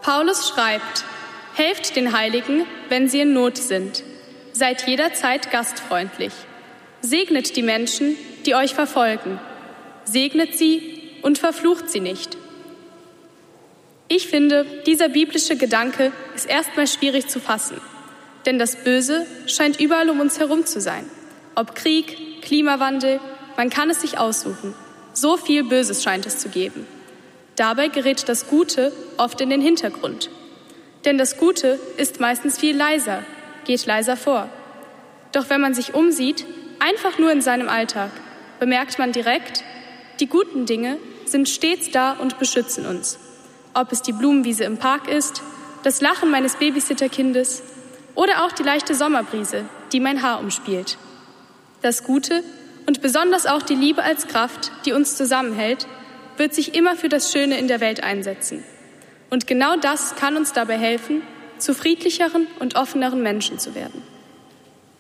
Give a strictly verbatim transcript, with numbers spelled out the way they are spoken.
Paulus schreibt: Helft den Heiligen, wenn sie in Not sind. Seid jederzeit gastfreundlich. Segnet die Menschen, die euch verfolgen. Segnet sie und verflucht sie nicht. Ich finde, dieser biblische Gedanke ist erstmal schwierig zu fassen. Denn das Böse scheint überall um uns herum zu sein. Ob Krieg, Klimawandel, man kann es sich aussuchen. So viel Böses scheint es zu geben. Dabei gerät das Gute oft in den Hintergrund. Denn das Gute ist meistens viel leiser, geht leiser vor. Doch wenn man sich umsieht, einfach nur in seinem Alltag, bemerkt man direkt, die guten Dinge sind stets da und beschützen uns. Ob es die Blumenwiese im Park ist, das Lachen meines Babysitterkindes oder auch die leichte Sommerbrise, die mein Haar umspielt. Das Gute und besonders auch die Liebe als Kraft, die uns zusammenhält, wird sich immer für das Schöne in der Welt einsetzen. Und genau das kann uns dabei helfen, zu friedlicheren und offeneren Menschen zu werden.